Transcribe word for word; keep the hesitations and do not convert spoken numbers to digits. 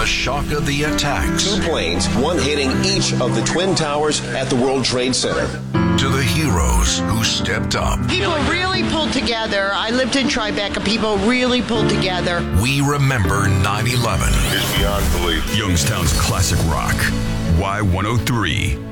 the shock of the attacks. Two planes, one hitting each of the Twin Towers at the World Trade Center. To the heroes who stepped up. People really pulled together. I lived in Tribeca. People really pulled together. We remember nine eleven. It's beyond belief. Youngstown's classic rock. Y one oh three.